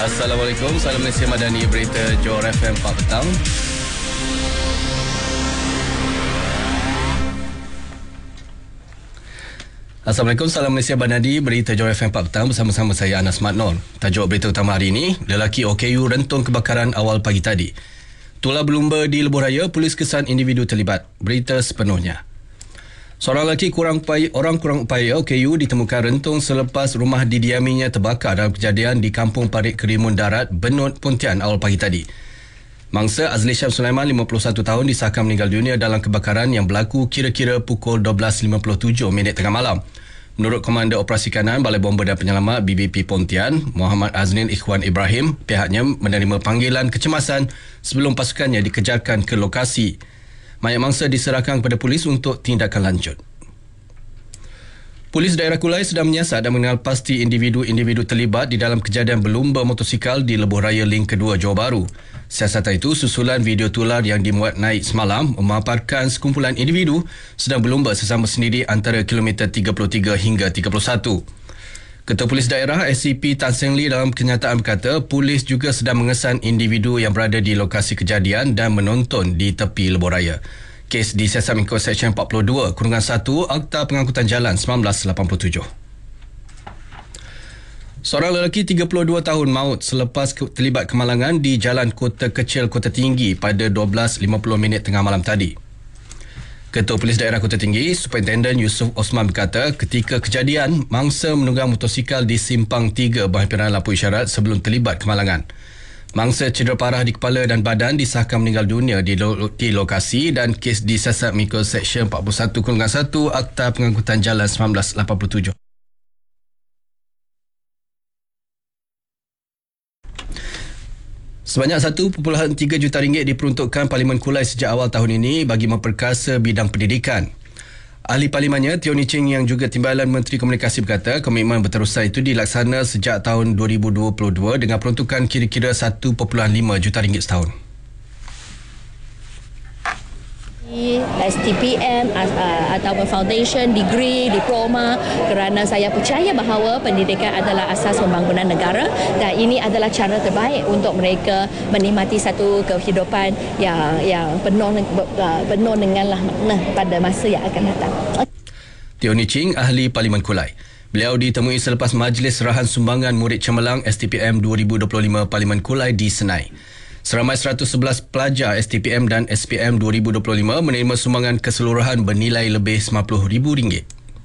Assalamualaikum, salam Malaysia Madani, berita Johor FM 4 petang. Assalamualaikum, salam Malaysia Madani, berita Johor FM 4 petang bersama-sama saya Anas Matnor. Tajuk berita utama hari ini, lelaki OKU rentung kebakaran awal pagi tadi. Tular berlumba di Lebuh Raya, polis kesan individu terlibat. Berita sepenuhnya. Seorang lelaki orang kurang upaya OKU ditemukan rentung selepas rumah didiaminya terbakar dalam kejadian di Kampung Parit Kerimun Darat, Benut, Pontian awal pagi tadi. Mangsa Azli Syam Sulaiman, 51 tahun, disahkan meninggal dunia dalam kebakaran yang berlaku kira-kira pukul 12.57 tengah malam. Menurut Komander Operasi Kanan Balai Bomba dan Penyelamat BBP Pontian, Muhammad Aznin Ikhwan Ibrahim, pihaknya menerima panggilan kecemasan sebelum pasukannya dikejarkan ke lokasi. Mayat mangsa diserahkan kepada polis untuk tindakan lanjut. Polis daerah Kulai sedang menyiasat dan mengenal pasti individu-individu terlibat di dalam kejadian berlumba motosikal di Lebuh Raya Link kedua Johor Bahru. Siasatan itu susulan video tular yang dimuat naik semalam memaparkan sekumpulan individu sedang berlumba sesama sendiri antara kilometer 33 hingga 31. Ketua Polis Daerah SCP Tan Seng Lee dalam kenyataan berkata, polis juga sedang mengesan individu yang berada di lokasi kejadian dan menonton di tepi Lebuh Raya. Kes disiasat mengikut Seksyen 42, Kurungan 1, Akta Pengangkutan Jalan 1987. Seorang lelaki 32 tahun maut selepas terlibat kemalangan di Jalan Kota Kecil Kota Tinggi pada 12.50 tengah malam tadi. Ketua Polis Daerah Kota Tinggi, Superintendent Yusuf Osman berkata, ketika kejadian, mangsa menunggang motosikal di Simpang 3 berhampiran lampu isyarat sebelum terlibat kemalangan. Mangsa cedera parah di kepala dan badan disahkan meninggal dunia di lokasi dan kes disiasat mengikut Seksyen 41 Kurungan 1 Akta Pengangkutan Jalan 1987. Sebanyak 1.3 juta ringgit diperuntukkan Parlimen Kulai sejak awal tahun ini bagi memperkasa bidang pendidikan. Ahli Parlimennya, Tioni Ching yang juga Timbalan Menteri Komunikasi berkata, komitmen berterusan itu dilaksana sejak tahun 2022 dengan peruntukan kira-kira 1.5 juta ringgit setahun. STPM atau foundation, degree, diploma, kerana saya percaya bahawa pendidikan adalah asas pembangunan negara dan ini adalah cara terbaik untuk mereka menikmati satu kehidupan yang penuh dengan makna pada masa yang akan datang. Tioni Ching, Ahli Parlimen Kulai. Beliau ditemui selepas Majlis Serahan Sumbangan Murid Cemerlang STPM 2025 Parlimen Kulai di Senai. Seramai 111 pelajar STPM dan SPM 2025 menerima sumbangan keseluruhan bernilai lebih RM50,000.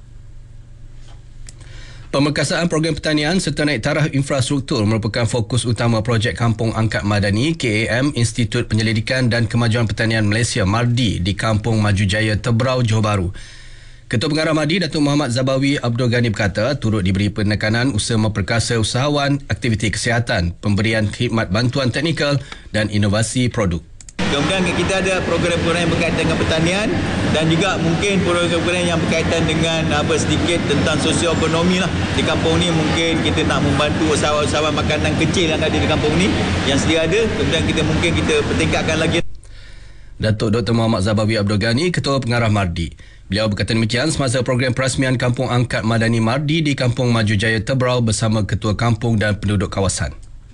Pemerkasaan program pertanian serta naik taraf infrastruktur merupakan fokus utama projek Kampung Angkat Madani KAM Institut Penyelidikan dan Kemajuan Pertanian Malaysia MARDI di Kampung Maju Jaya, Tebrau, Johor Bahru. Ketua Pengarah MARDI Datuk Muhammad Zabawi Abdul Ghani berkata, turut diberi penekanan usaha memperkasa usahawan, aktiviti kesihatan, pemberian khidmat bantuan teknikal dan inovasi produk. Kemudian kita ada program-program yang berkaitan dengan pertanian dan juga mungkin program-program yang berkaitan dengan sedikit tentang sosioekonomi lah. Di kampung ni mungkin kita nak membantu usahawan-usahawan makanan kecil yang ada di kampung ni yang sedia ada. Kemudian kita pertingkatkan lagi. Datuk Dr. Muhammad Zabawi Abdul Ghani, Ketua Pengarah MARDI. Beliau berkata demikian semasa program perasmian Kampung Angkat Madani MARDI di Kampung Maju Jaya, Tebrau bersama Ketua Kampung dan penduduk kawasan.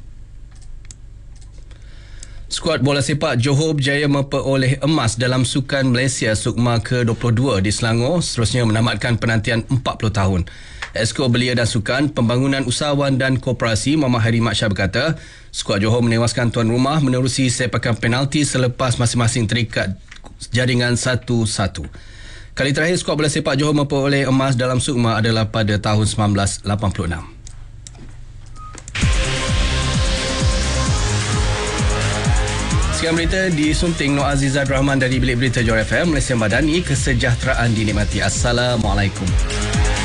Skuad bola sepak Johor berjaya memperoleh emas dalam Sukan Malaysia Sukma ke-22 di Selangor, seterusnya menamatkan penantian 40 tahun. Esko Belia dan Sukan, Pembangunan Usahawan dan Koperasi Muhammad Hairi Maksyar berkata, skuad Johor menewaskan tuan rumah menerusi sepakan penalti selepas masing-masing terikat jaringan 1-1. Kali terakhir skuad bola sepak Johor memperoleh emas dalam Sukma adalah pada tahun 1986. Sekian berita disunting Noor Azizah Rahman dari Bilik Berita Johor FM. Malaysia Madani, kesejahteraan dinikmati. Assalamualaikum.